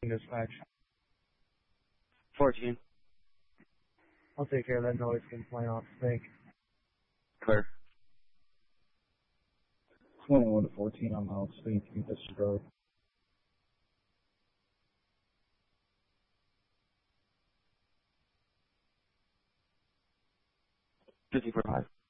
Dispatch. 14. I'll take care of that noise complaint off snake. Clear. 21 to 14 on Mount Speed, keep this road. 54-5.